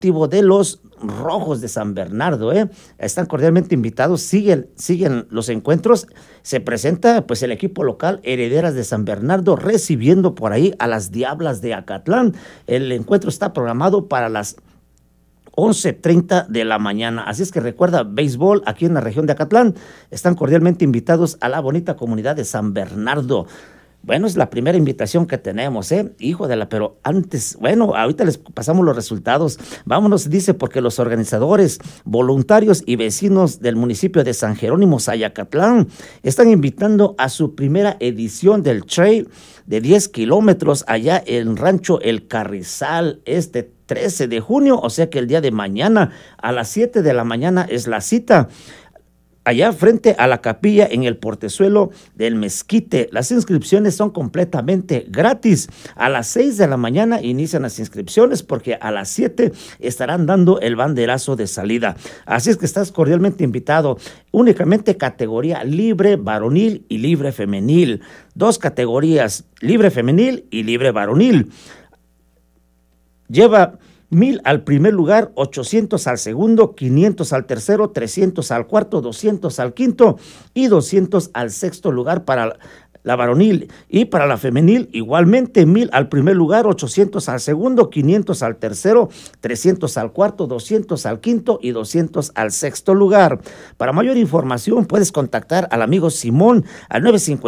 de los Rojos de San Bernardo, están cordialmente invitados, siguen los encuentros, se presenta pues el equipo local Herederas de San Bernardo recibiendo por ahí a las Diablas de Acatlán. El encuentro está programado para las 11:30 de la mañana. Así es que recuerda, béisbol aquí en la región de Acatlán. Están cordialmente invitados a la bonita comunidad de San Bernardo. Bueno, es la primera invitación que tenemos, hijo de la, pero antes, bueno, ahorita les pasamos los resultados. Vámonos, dice, porque los organizadores, voluntarios y vecinos del municipio de San Jerónimo, Zayacatlán, están invitando a su primera edición del trail de 10 kilómetros allá en Rancho El Carrizal, 13 de junio, o sea que el día de mañana a las 7 de la mañana es la cita. Allá frente a la capilla en el portezuelo del Mezquite. Las inscripciones son completamente gratis. A las 6 de la mañana inician las inscripciones porque a las 7 estarán dando el banderazo de salida. Así es que estás cordialmente invitado. Únicamente categoría libre varonil y libre femenil. 2 categorías, libre femenil y libre varonil. Lleva 1,000 al primer lugar, 800 al segundo, 500 al tercero, 300 al cuarto, 200 al quinto y 200 al sexto lugar para la varonil. Y para la femenil, igualmente 1,000 al primer lugar, 800 al segundo, 500 al tercero, 300 al cuarto, 200 al quinto y 200 al sexto lugar. Para mayor información puedes contactar al amigo Simón al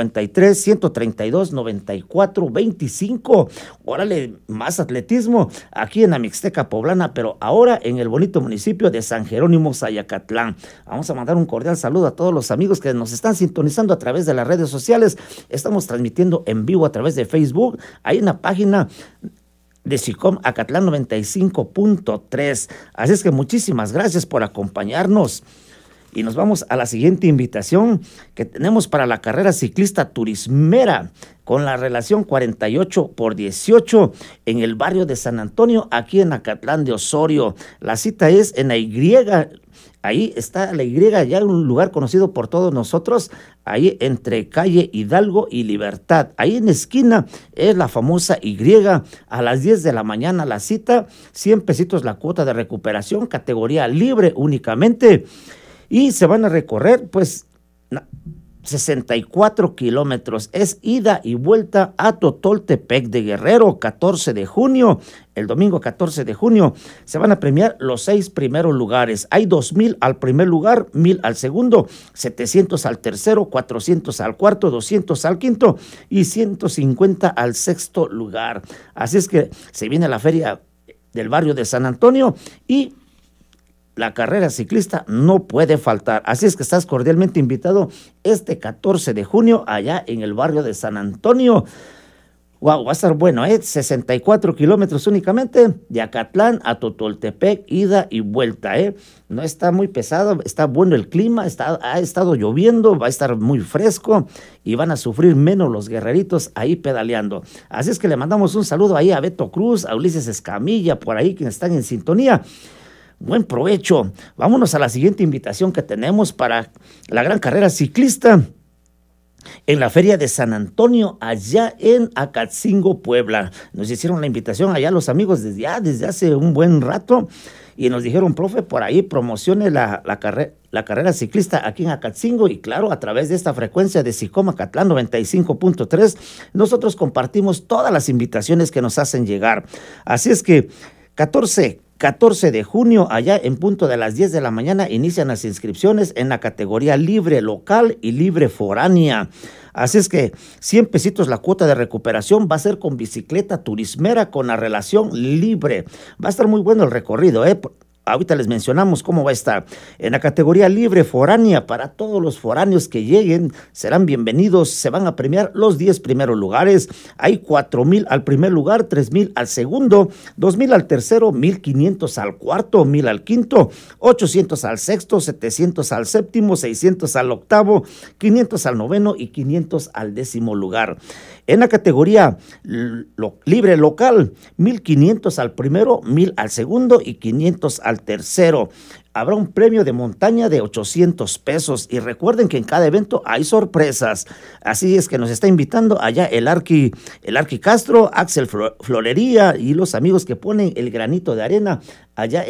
953-132-9425. Órale, más atletismo aquí en la Mixteca Poblana, pero ahora en el bonito municipio de San Jerónimo, Zayacatlán. Vamos a mandar un cordial saludo a todos los amigos que nos están sintonizando a través de las redes sociales. Estamos transmitiendo en vivo a través de Facebook. Hay una página de SICOM Acatlán 95.3. Así es que muchísimas gracias por acompañarnos. Y nos vamos a la siguiente invitación que tenemos para la carrera ciclista turismera con la relación 48x18 en el barrio de San Antonio, aquí en Acatlán de Osorio. La cita es en la Y. Ahí está la Y, ya un lugar conocido por todos nosotros, ahí entre calle Hidalgo y Libertad. Ahí en esquina es la famosa Y, a las 10 de la mañana la cita, 100 pesitos la cuota de recuperación, categoría libre únicamente. Y se van a recorrer, pues, 64 kilómetros. Es ida y vuelta a Totoltepec de Guerrero, 14 de junio. El domingo 14 de junio se van a premiar los 6 primeros lugares. Hay 2,000 al primer lugar, 1,000 al segundo, 700 al tercero, 400 al cuarto, 200 al quinto y 150 al sexto lugar. Así es que se viene la feria del barrio de San Antonio y la carrera ciclista no puede faltar. Así es que estás cordialmente invitado este 14 de junio allá en el barrio de San Antonio. Wow, va a estar bueno, 64 kilómetros únicamente de Acatlán a Totoltepec, ida y vuelta, No está muy pesado, está bueno el clima, ha estado lloviendo, va a estar muy fresco y van a sufrir menos los guerreritos ahí pedaleando. Así es que le mandamos un saludo ahí a Beto Cruz, a Ulises Escamilla, por ahí quienes están en sintonía. Buen provecho. Vámonos a la siguiente invitación que tenemos para la gran carrera ciclista en la feria de San Antonio, allá en Acatzingo, Puebla. Nos hicieron la invitación allá los amigos desde hace un buen rato y nos dijeron, profe, por ahí promocione la carrera ciclista aquí en Acatzingo, y claro, a través de esta frecuencia de SICOM Acatlán 95.3, nosotros compartimos todas las invitaciones que nos hacen llegar. Así es que 14 de junio, allá en punto de las 10 de la mañana, inician las inscripciones en la categoría libre local y libre foránea. Así es que 100 pesitos la cuota de recuperación, va a ser con bicicleta turismera con la relación libre. Va a estar muy bueno el recorrido, Ahorita les mencionamos cómo va a estar. En la categoría libre foránea, para todos los foráneos que lleguen, serán bienvenidos. Se van a premiar los 10 primeros lugares. Hay 4,000 al primer lugar, 3,000 al segundo, 2,000 al tercero, 1,500 al cuarto, 1,000 al quinto, 800 al sexto, 700 al séptimo, 600 al octavo, 500 al noveno y 500 al décimo lugar. En la categoría libre local, 1,500 al primero, 1,000 al segundo y 500 al tercero. Habrá un premio de montaña de 800 pesos. Y recuerden que en cada evento hay sorpresas. Así es que nos está invitando allá el Arqui Castro, Axel Florería y los amigos que ponen el granito de arena allá